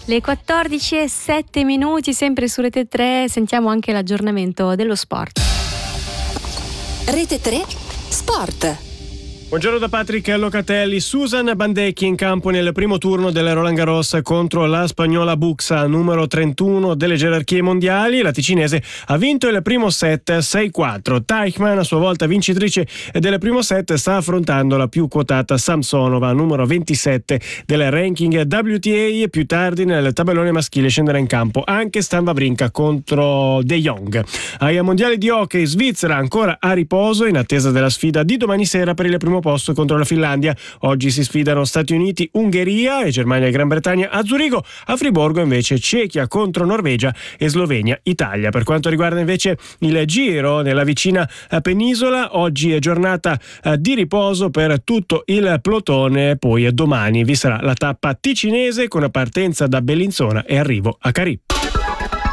Le 14:07, sempre su Rete 3, sentiamo anche l'aggiornamento dello sport. Rete 3 Sport. Buongiorno da Patrick Locatelli. Susan Bandecchi in campo nel primo turno del Roland Garros contro la spagnola Buxa, numero 31 delle gerarchie mondiali. La ticinese ha vinto il primo set 6-4. Teichmann, a sua volta vincitrice del primo set, sta affrontando la più quotata Samsonova, numero 27 del ranking WTA. Più tardi nel tabellone maschile scenderà in campo anche Stan Wawrinka contro De Jong. Ai mondiali di hockey, Svizzera ancora a riposo in attesa della sfida di domani sera per il primo posto contro la Finlandia. Oggi si sfidano Stati Uniti, Ungheria e Germania e Gran Bretagna a Zurigo. A Friburgo invece Cechia contro Norvegia e Slovenia, Italia. Per quanto riguarda invece il Giro nella vicina penisola, oggi è giornata di riposo per tutto il plotone, poi domani vi sarà la tappa ticinese con partenza da Bellinzona e arrivo a Carì.